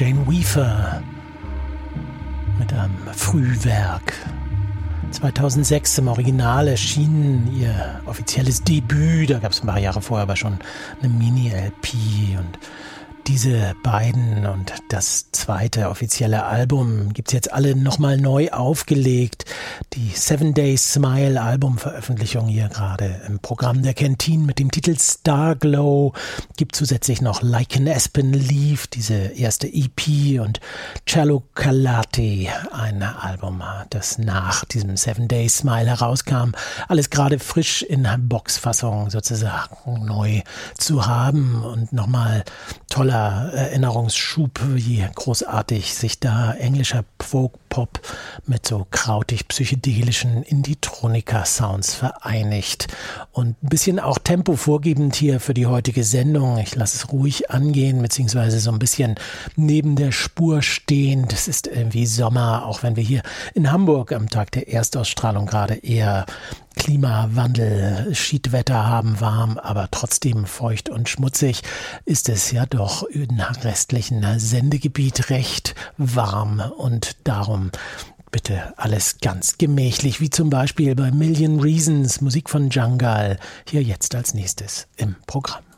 Jane Weaver mit einem Frühwerk. 2006 im Original erschien ihr offizielles Debüt, da gab es ein paar Jahre vorher aber schon eine Mini-LP, und diese beiden und das zweite offizielle Album gibt's jetzt alle nochmal neu aufgelegt. Die 7 Days Smile Albumveröffentlichung hier gerade im Programm der Canteen mit dem Titel Starglow. Gibt zusätzlich noch Like an Aspen Leaf, diese erste EP, und Cello Calate, ein Album, das nach diesem 7 Days Smile herauskam. Alles gerade frisch in Boxfassung sozusagen neu zu haben, und nochmal toller Erinnerungsschub, wie großartig sich da englischer Folk-Pop mit so krautig-psychedelischen Indie-Tronika-Sounds vereinigt. Und ein bisschen auch Tempo vorgebend hier für die heutige Sendung. Ich lasse es ruhig angehen, beziehungsweise so ein bisschen neben der Spur stehen. Das ist irgendwie Sommer, auch wenn wir hier in Hamburg am Tag der Erstausstrahlung gerade eher Klimawandel, Schiedwetter haben, warm, aber trotzdem feucht und schmutzig, ist es ja doch im restlichen Sendegebiet recht warm, und darum bitte alles ganz gemächlich, wie zum Beispiel bei Million Reasons, Musik von Jungle, hier jetzt als nächstes im Programm.